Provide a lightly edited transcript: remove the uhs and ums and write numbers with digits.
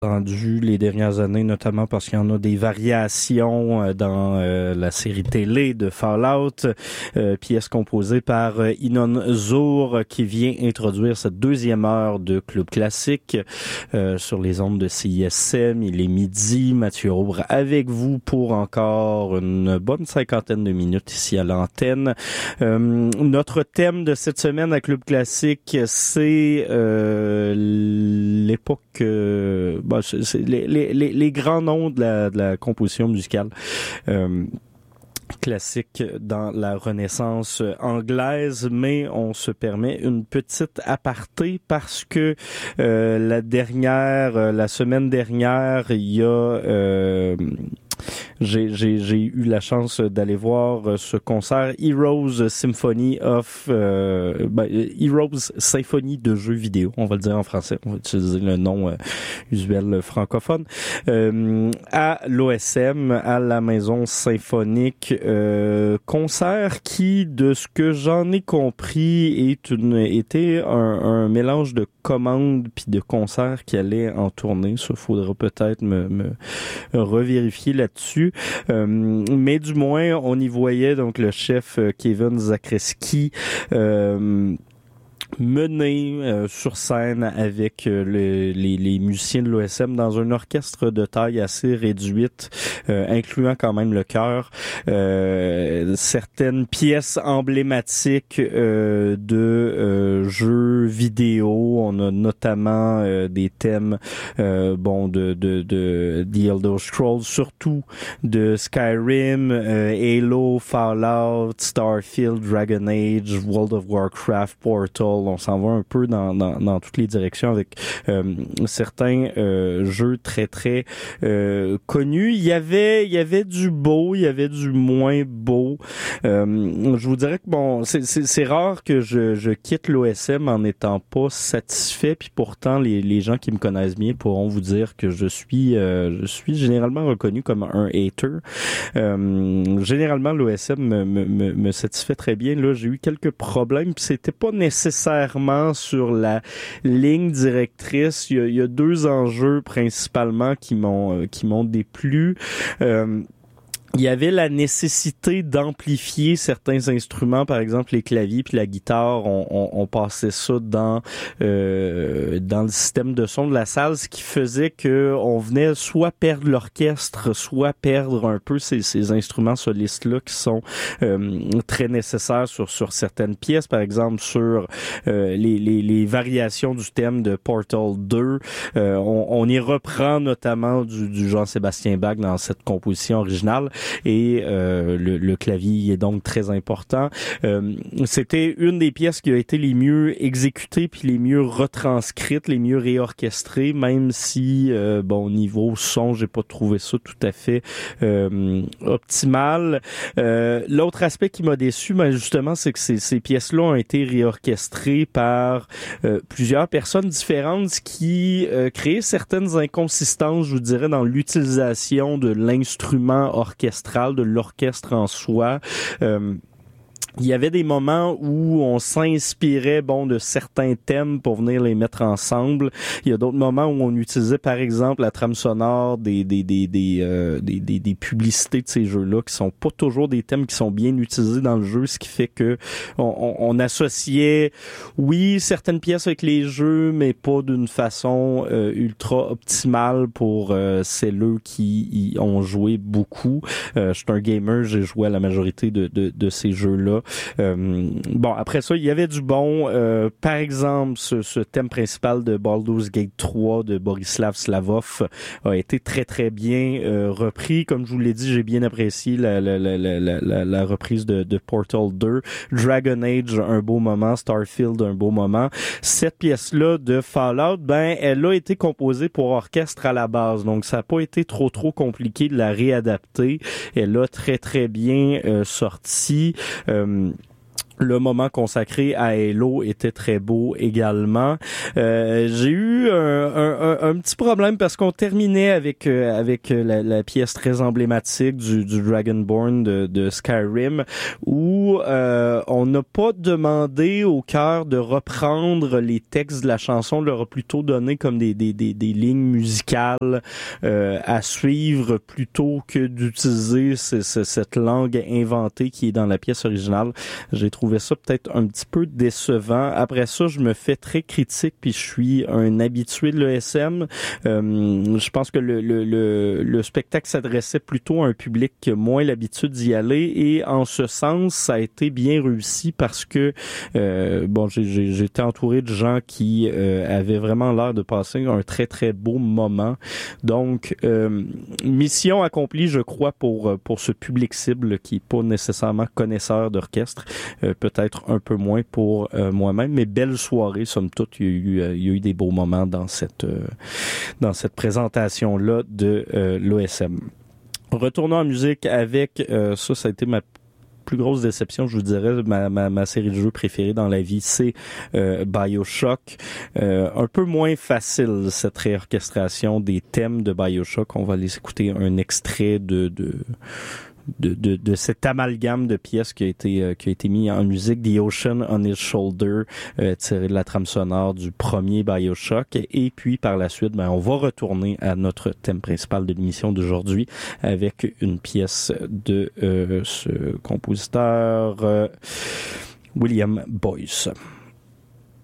entendu les dernières années, notamment parce qu'il y en a des variations dans la série télé de Fallout, pièce composée par Inon Zur qui vient introduire cette deuxième heure de Club Classique sur les ondes de CISM. Il est midi, Mathieu Aubre avec vous pour encore une bonne 50aine de minutes ici à l'antenne. Notre thème de cette semaine à Club Classique, c'est l'époque c'est les grands noms de la composition musicale classique dans la Renaissance anglaise, mais on se permet une petite aparté parce que la semaine dernière, il y a j'ai eu la chance d'aller voir ce concert Heroes Symphony de jeux vidéo, on va le dire en français, on va utiliser le nom usuel francophone, à l'OSM, à la Maison Symphonique, concert qui, de ce que j'en ai compris, était un mélange de commandes puis de concerts qui allaient en tournée. Ça, faudra peut-être me revérifier là-dessus. Mais du moins, on y voyait donc le chef Kevin Zakreski mené sur scène avec les musiciens de l'OSM dans un orchestre de taille assez réduite, incluant quand même le chœur, certaines pièces emblématiques de jeux vidéo. On a notamment des thèmes de The Elder Scrolls, surtout de Skyrim, Halo, Fallout, Starfield, Dragon Age, World of Warcraft, Portal. On s'en va un peu dans toutes les directions avec certains jeux très très connus. Il y avait du beau, il y avait du moins beau. Je vous dirais que c'est rare que je quitte l'OSM en n'étant pas satisfait, puis pourtant les gens qui me connaissent bien pourront vous dire que je suis généralement reconnu comme un hater. Généralement l'OSM me satisfait très bien. Là, j'ai eu quelques problèmes, puis c'était pas nécessairement sur la ligne directrice. Il y a deux enjeux principalement qui m'ont déplu. Il y avait la nécessité d'amplifier certains instruments, par exemple les claviers puis la guitare. On passait ça dans le système de son de la salle, ce qui faisait que on venait soit perdre l'orchestre, soit perdre un peu ces instruments solistes là qui sont très nécessaires sur certaines pièces. Par exemple sur les variations du thème de Portal 2, on y reprend notamment du Jean-Sébastien Bach dans cette composition originale. Et le clavier est donc très important. C'était une des pièces qui a été les mieux exécutées puis les mieux retranscrites, les mieux réorchestrées, même si au niveau son, j'ai pas trouvé ça tout à fait optimal. L'autre aspect qui m'a déçu, justement, c'est que ces pièces-là ont été réorchestrées par plusieurs personnes différentes, ce qui créait certaines inconsistances, je vous dirais, dans l'utilisation de l'instrument orchestral, de l'orchestre en soi. Il y avait des moments où on s'inspirait de certains thèmes pour venir les mettre ensemble. Il y a d'autres moments où on utilisait par exemple la trame sonore des publicités de ces jeux-là qui sont pas toujours des thèmes qui sont bien utilisés dans le jeu, ce qui fait que on associait certaines pièces avec les jeux, mais pas d'une façon ultra optimale pour celles qui y ont joué beaucoup. Je suis un gamer, j'ai joué à la majorité de ces jeux-là. Après ça, il y avait du bon. Par exemple, ce thème principal de Baldur's Gate 3 de Borislav Slavov a été très très bien repris. Comme je vous l'ai dit, j'ai bien apprécié la reprise de Portal 2. Dragon Age, un beau moment. Starfield, un beau moment. Cette pièce-là de Fallout, elle a été composée pour orchestre à la base, donc ça n'a pas été trop compliqué de la réadapter. Elle a très très bien sorti. Le moment consacré à Halo était très beau également. J'ai eu un petit problème parce qu'on terminait avec la pièce très emblématique du Dragonborn de Skyrim, où on n'a pas demandé au chœur de reprendre les textes de la chanson, on leur a plutôt donné comme des lignes musicales à suivre plutôt que d'utiliser cette langue inventée qui est dans la pièce originale. J'ai trouvé ça peut-être un petit peu décevant. Après ça, je me fais très critique puis je suis un habitué de l'ESM. Je pense que le spectacle s'adressait plutôt à un public qui a moins l'habitude d'y aller et en ce sens, ça a été bien réussi parce que j'ai été entouré de gens qui avaient vraiment l'air de passer un très très beau moment. Donc mission accomplie, je crois, pour ce public cible qui est pas nécessairement connaisseur d'orchestre. Peut-être un peu moins pour moi-même, mais belle soirée, somme toute. Il y a eu des beaux moments dans cette présentation-là de l'OSM. Retournons en musique avec, ça a été ma plus grosse déception, je vous dirais, ma série de jeux préférée dans la vie, c'est BioShock. Un peu moins facile, cette réorchestration des thèmes de BioShock. On va aller écouter un extrait de cet amalgame de pièces qui a été mis en musique, The Ocean on His Shoulder, tiré de la trame sonore du premier BioShock. Et puis par la suite, on va retourner à notre thème principal de l'émission d'aujourd'hui avec une pièce de ce compositeur William Boyce.